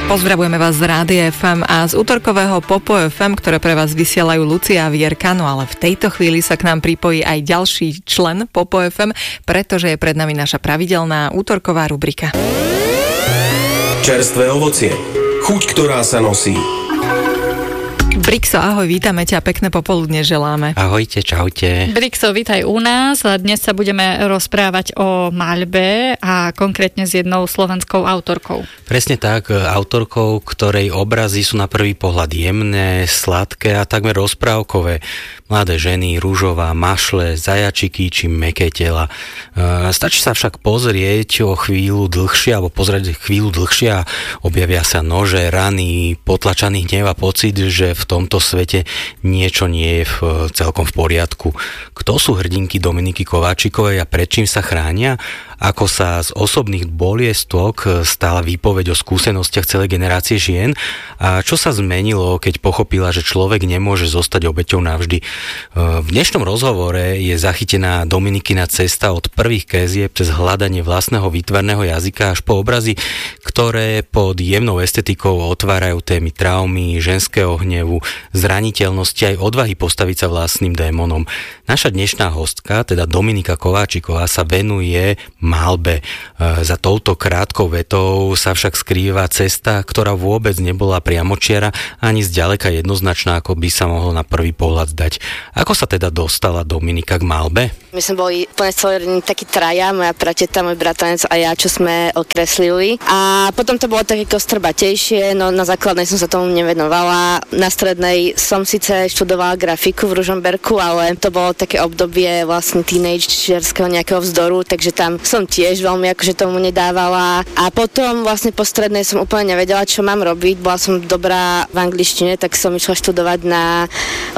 Pozdravujeme vás z Rádia FM a z útorkového Popo FM, ktoré pre vás vysielajú Lucia a Vierka, no ale v tejto chvíli sa k nám pripojí aj ďalší člen Popo FM, pretože je pred nami naša pravidelná útorková rubrika. Čerstvé ovocie. Chuť, ktorá sa nosí. Brixo, ahoj, vítame ťa, pekné popoludne želáme. Ahojte, čaute. Brixo, vítaj u nás. Dnes sa budeme rozprávať o maľbe a konkrétne s jednou slovenskou autorkou. Presne tak, autorkou, ktorej obrazy sú na prvý pohľad jemné, sladké a takmer rozprávkové. Mladé ženy, ružová, mašle, zajačiky či mäkké tela. Stačí sa však pozrieť o chvíľu dlhšie alebo pozrieť chvíľu dlhšie a objavia sa nože, rany, potlačaný hnev a pocit, že v tomto svete niečo nie je celkom v poriadku. Kto sú hrdinky Dominiky Kováčikovej a pred čím sa chránia? Ako sa z osobných boliestok stala výpoveď o skúsenostiach celej generácie žien a čo sa zmenilo, keď pochopila, že človek nemôže zostať obeťou navždy. V dnešnom rozhovore je zachytená Dominikina cesta od prvých käzieb cez hľadanie vlastného výtvarného jazyka až po obrazy, ktoré pod jemnou estetikou otvárajú témy traumy, ženského hnevu, zraniteľnosti aj odvahy postaviť sa vlastným démonom. Naša dnešná hostka, teda Dominika Kováčiková, sa venuje maľbe. Za touto krátkou vetou sa však skrýva cesta, ktorá vôbec nebola priamočiara ani zďaleka jednoznačná, ako by sa mohlo na prvý pohľad zdať. Ako sa teda dostala Dominika k maľbe? My sme boli úplne celý rodiny takí traja, moja prateta, môj bratranec a ja, čo sme okreslili. A potom to bolo také kostrbatejšie, no na základnej som sa tomu nevenovala. Na strednej som síce študovala grafiku v Ružomberku, ale to bolo také obdobie vlastne teenagerského nejakého vzdoru, takže tam som tiež veľmi akože tomu nedávala. A potom vlastne po strednej som úplne nevedela, čo mám robiť. Bola som dobrá v angličtine, tak som išla študovať na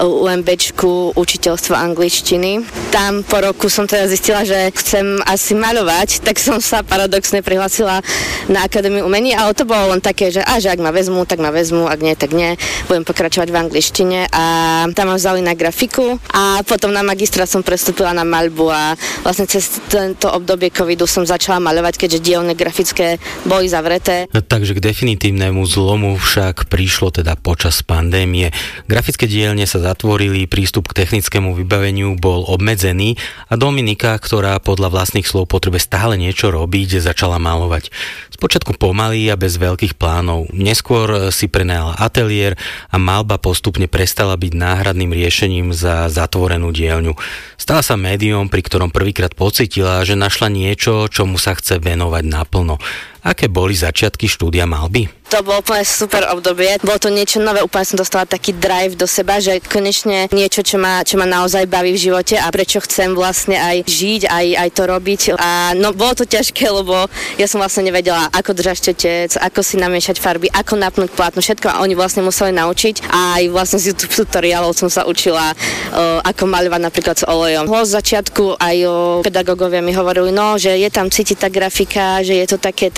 UMBčku učiteľstvo angličtiny. Tam po roku som teda zistila, že chcem asi maľovať, tak som sa paradoxne prihlásila na Akadémiu umení, ale to bolo len také, že ak ma vezmú, tak ma vezmú, ak nie, tak nie. Budem pokračovať v angličtine a tam ma vzali na grafiku a potom na magistra som prestúpila na maľbu a vlastne cez tento obdobie covidu som začala maľovať, keďže dielne grafické boli zavreté. Takže k definitívnemu zlomu však prišlo teda počas pandémie. Grafické dielne sa zatvorili, prístup k technickému vybaveniu bol obmedzený a Dominika, ktorá podľa vlastných slov potrebuje stále niečo robiť, začala maľovať. Spočiatku pomaly a bez veľkých plánov. Neskôr si prenajala ateliér a maľba postupne prestala byť náhradným riešením za zatvorenú dielňu. Stala sa médium, pri ktorom prvýkrát pocítila, že našla niečo, čomu sa chce venovať naplno. Aké boli začiatky štúdia maľby? To bolo úplne super obdobie. Bolo to niečo nové, úplne som dostala taký drive do seba, že konečne niečo, čo ma naozaj baví v živote a prečo chcem vlastne aj žiť, aj to robiť. A no bolo to ťažké, lebo ja som vlastne nevedela, ako držať štetec, ako si namiešať farby, ako napnúť plátno, všetko a oni vlastne museli naučiť. A aj vlastne z YouTube tutoriálov som sa učila, ako maľovať napríklad s olejom. Z začiatku aj pedagógovia mi hovorili, že je tam cítiť tá grafika, že je to také,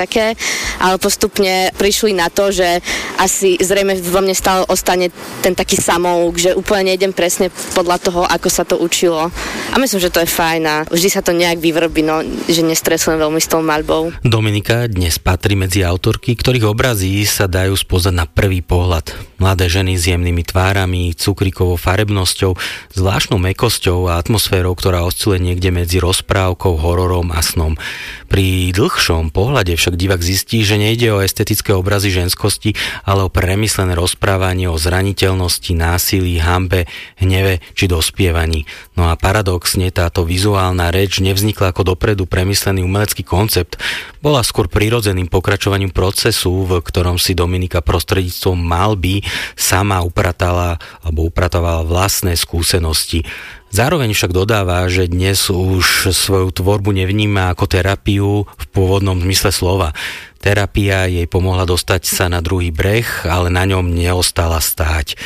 ale postupne prišli na to, že asi zrejme vo mne stále ostane ten taký samouk, že úplne nejdem presne podľa toho, ako sa to učilo. A myslím, že to je fajn a vždy sa to nejak vyvrbí, že nestresujem veľmi s tou maľbou. Dominika dnes patrí medzi autorky, ktorých obrazy sa dajú spoznať na prvý pohľad. Mladé ženy s jemnými tvárami, cukríkovou farebnosťou, zvláštnou mäkkosťou a atmosférou, ktorá osciluje niekde medzi rozprávkou, hororom a snom. Pri dlhšom pohľade však divák zistí, že nejde o estetické obrazy ženskosti, ale o premyslené rozprávanie o zraniteľnosti, násilí, hanbe, hneve či dospievaní. No a paradoxne táto vizuálna reč nevznikla ako dopredu premyslený umelecký koncept, bola skôr prirodzeným pokračovaním procesu, v ktorom si Dominika prostredníctvom maľby sama upratovala vlastné skúsenosti. Zároveň však dodáva, že dnes už svoju tvorbu nevníma ako terapiu v pôvodnom zmysle slova. Terapia jej pomohla dostať sa na druhý breh, ale na ňom neostala stáť.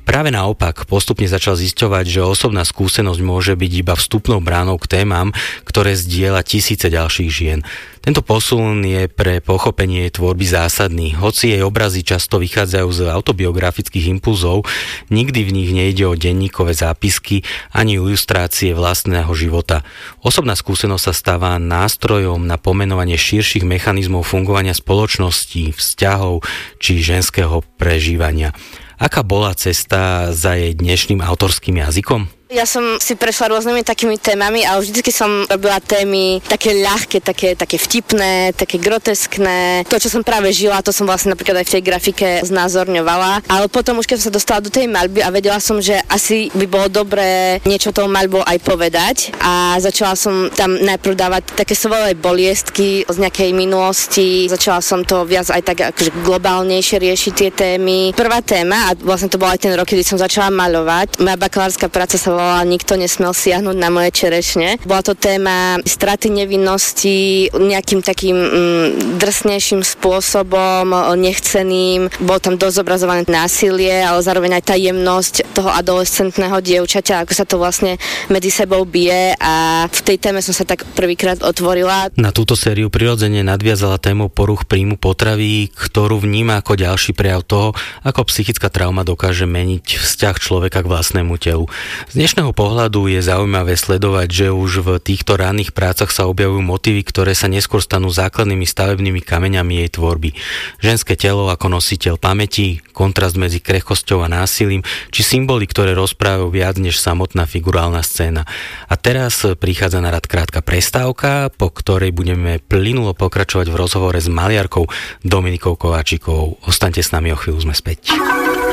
Práve naopak, postupne začal zisťovať, že osobná skúsenosť môže byť iba vstupnou bránou k témam, ktoré zdieľa tisíce ďalších žien. Tento posun je pre pochopenie tvorby zásadný. Hoci jej obrazy často vychádzajú z autobiografických impulzov, nikdy v nich nejde o denníkové zápisky ani ilustrácie vlastného života. Osobná skúsenosť sa stáva nástrojom na pomenovanie širších mechanizmov fungovania spoločnosti, vzťahov či ženského prežívania. Aká bola cesta za jej dnešným autorským jazykom? Ja som si prešla rôznymi takými témami, ale vždycky som robila témy také ľahké, také vtipné, také groteskné. To, čo som práve žila, to som vlastne napríklad aj v tej grafike znázorňovala. Ale potom už keď som sa dostala do tej maľby a vedela som, že asi by bolo dobré niečo tou maľbou aj povedať. A začala som tam najprv dávať také svoje boliestky z nejakej minulosti. Začala som to viac aj tak akože globálnejšie riešiť tie témy. Prvá téma, a vlastne to bol aj ten rok, kedy som začala maľovať. Moja bakalárska práca sa Nikto nesmel siahnuť na moje čerešne. Bola to téma straty nevinnosti nejakým takým drsnejším spôsobom, nechceným. Bolo tam dosť zobrazované násilie, ale zároveň aj tá jemnosť toho adolescentného dievčaťa, ako sa to vlastne medzi sebou bije, a v tej téme som sa tak prvýkrát otvorila. Na túto sériu prirodzene nadviazala tému poruch príjmu potravy, ktorú vníma ako ďalší prejav toho, ako psychická trauma dokáže meniť vzťah človeka k vlastnému telu. Z dnešného pohľadu je zaujímavé sledovať, že už v týchto ranných prácach sa objavujú motívy, ktoré sa neskôr stanú základnými stavebnými kameňami jej tvorby. Ženské telo ako nositeľ pamäti, kontrast medzi krehkosťou a násilím, či symboly, ktoré rozprávajú viac než samotná figurálna scéna. A teraz prichádza na rad krátka prestávka, po ktorej budeme plynulo pokračovať v rozhovore s maliarkou Dominikou Kováčikovou. Ostaňte s nami, o chvíľu sme späť.